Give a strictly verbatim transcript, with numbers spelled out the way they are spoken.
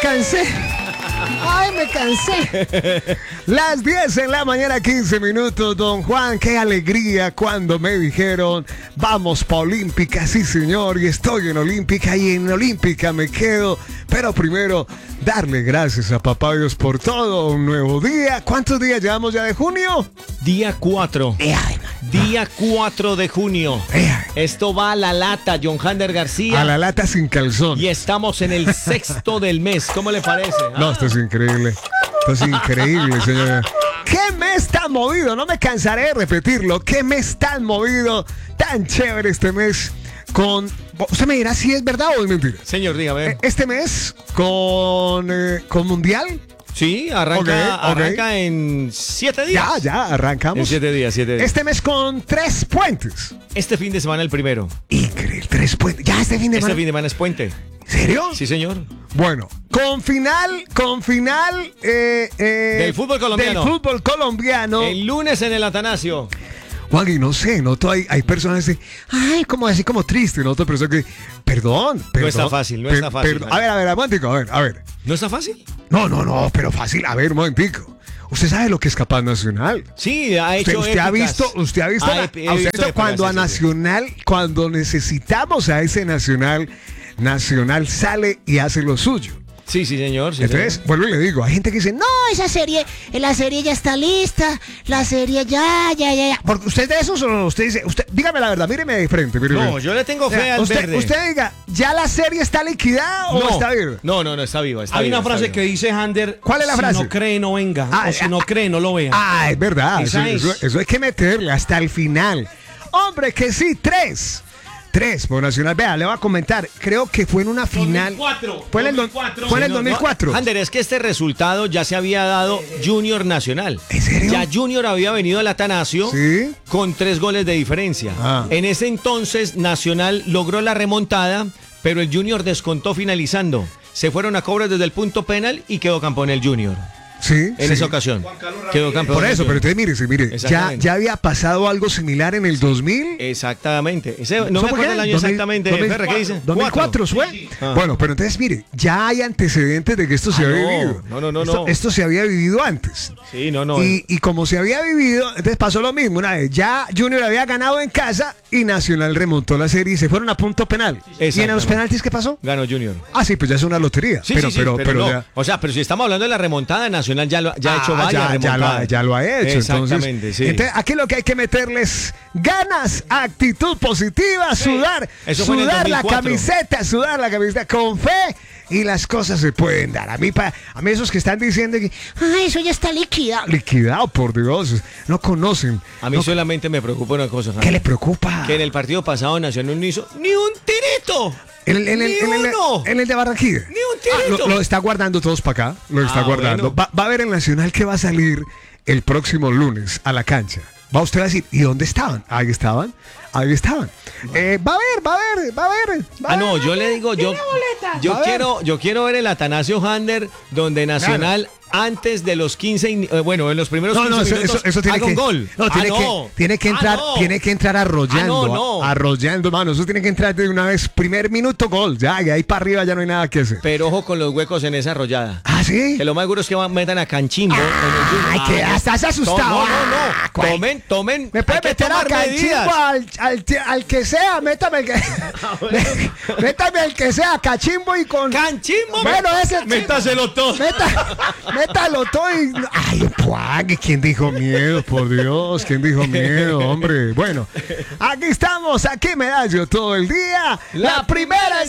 cansé. Ay, me cansé. Las diez en la mañana, quince minutos, don Juan. Qué alegría cuando me dijeron, vamos pa' Olímpica. Sí, señor, y estoy en Olímpica y en Olímpica me quedo. Pero primero, darle gracias a papá Dios por todo un nuevo día. ¿Cuántos días llevamos ya de junio? Día cuatro. Eh, ay, Día cuatro de junio. eh, Esto va a la lata, John Hander García. a la lata sin calzón. Y estamos en el sexto del mes. ¿Cómo le parece? No, esto es increíble. Esto es increíble, señora. ¿Qué mes tan movido? No me cansaré de repetirlo. ¿Qué mes tan movido? Tan chévere este mes. Con... Usted me dirá si es verdad o es mentira. Señor, dígame. Este mes con, eh, con Mundial. Sí, arranca, Ok, ok. arranca en siete días. Ya, ya, arrancamos. En siete días, siete días. Este mes con tres puentes. Este fin de semana el primero. Increíble, tres puentes. Ya este fin de Este semana. fin de semana es puente. ¿En serio? Sí, señor. Bueno, con final, con final eh, eh, Del fútbol colombiano. Del fútbol colombiano. El lunes en el Atanasio. Juan, y no sé, noto hay, hay personas que, ay, como así como triste, noto personas que, perdón, perdón. está fácil, no está fácil, perdón. A ver, a ver, momentico, a ver, a ver. ¿No está fácil? No, no, no, pero fácil, a ver, un momentico. Usted sabe lo que es Capaz Nacional. Sí, ha hecho Usted, usted ha épicas. visto, usted ha visto, Ha la- he- he a usted visto visto cuando épicas, a sí, sí, sí. Nacional, cuando necesitamos a ese Nacional, Nacional sale y hace lo suyo. Sí, sí, señor. Sí, Entonces, señor. vuelvo y le digo, hay gente que dice, no, Esa serie, la serie ya está lista. La serie ya, ya, ya, ya. porque usted de esos o usted dice, usted, dígame la verdad, míreme de frente, míreme. No, yo le tengo fe Vea, al usted, verde. usted diga, ¿ya la serie está liquidada o no, está viva? no, no, no, está viva. Está Hay viva, una está frase viva. que dice Hander. ¿Cuál es la si frase? Si no cree, no venga. Ah, o si ah, no cree, no lo vea. Ah, es verdad, eso, Esa es. eso- eso hay que meterle hasta el final. Hombre, que sí, tres. Tres por Nacional. Vea, le voy a comentar, creo que fue en una final. dos mil cuatro, Fue en el, do- dos mil cuatro. fue en el No, dos mil cuatro. No, Ander, es que este resultado ya se había dado Junior Nacional. ¿En serio? Ya Junior había venido al Atanasio Sí. con tres goles de diferencia. Ah. En ese entonces Nacional logró la remontada, pero el Junior descontó finalizando. Se fueron a cobros desde el punto penal y quedó campeón el Junior. Sí. En sí. esa ocasión. Quedó campeón. Por eso, el pero Junior. entonces mire, sí, mire, ya, Exactamente. ya había pasado algo similar en el dos mil. Exactamente. Ese, no ¿Eso me fue acuerdo qué? el año dos mil- exactamente. dos mil Ferre, ¿qué dice? dos mil cuatro fue. Ah. Bueno, pero entonces mire, ya hay antecedentes de que esto se Ah, había no. vivido. No, no, no, esto, no. esto se había vivido antes. Sí, no, no. Y, y como se había vivido, entonces pasó lo mismo. Una vez ya Junior había ganado en casa y Nacional remontó la serie y se fueron a punto penal. ¿Y en los Exactamente. penaltis qué pasó? Ganó Junior. Ah, sí, pues ya es una lotería. Sí, pero, sí, sí, pero, pero, no. ya. O sea, pero si estamos hablando de la remontada, Nacional ya, lo, ya ha hecho Ah, varias ya, ya, remontadas. lo, ha- ya lo ha hecho. Exactamente, entonces, sí. Entonces, aquí lo que hay que meterles ganas, actitud positiva, sudar, Eso fue en el sudar la dos mil cuatro. camiseta, sudar la camiseta con fe y las cosas se pueden dar. A mí, pa- a mí esos que están diciendo que Ay, eso ya está liquidado. liquidado, por Dios, no conocen. A mí No- solamente me preocupa una cosa, ¿Qué Jaime, le preocupa? que en el partido pasado Nacional no hizo ni un tirito. En el, en el- Ni en el- uno. en el de Barranquilla. Ni un Ah, tirito. lo, lo está guardando todos para acá. Lo está Ah, guardando. bueno. Va, va a ver el Nacional que va a salir el próximo lunes a la cancha. Va usted a decir, ¿y dónde estaban? Ahí estaban. Ahí estaban. Eh, va a ver, va a ver, va a ver. va a Ah, no, ver. yo le digo, yo, yo A ver. quiero, yo quiero ver el Atanasio Hander donde Nacional antes de los quince, in- eh, bueno, en los primeros No, quince no, eso, minutos eso, eso tiene haga que un gol. No, Ah, tiene, no. Que, tiene que Ah, entrar, no. tiene que entrar arrollando, Ah, no, no. arrollando, mano. Eso tiene que entrar de una vez, primer minuto gol, ya, y ahí para arriba ya no hay nada que hacer. Pero ojo con los huecos en esa arrollada. Ah, sí. Que lo más seguro es que van- metan a Canchimbo. en el Junior. Ay, que Ah, estás asustado. No, no, no. Ah, ¿cuál? Tomen, tomen. Me puede hay que meter a tomar medidas. Cachimbo al, al, al que sea, métame el que, métame el que sea, Cachimbo y con... Canchimbo. Bueno, ese... Métaselo todo. Meta, métalo todo y... Ay, Juan, ¿quién dijo miedo? Por Dios, ¿quién dijo miedo, hombre? Bueno, aquí estamos, aquí Medallo todo el día. La primera